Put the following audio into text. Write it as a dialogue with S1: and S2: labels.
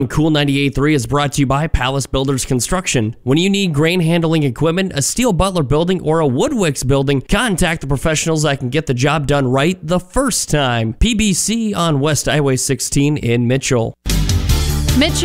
S1: Cool 98.3 is brought to you by Palace Builders Construction. When you need grain handling equipment, a Steel Butler building, or a Woodwix building, contact the professionals that can get the job done right the first time. PBC on West Highway 16 in Mitchell.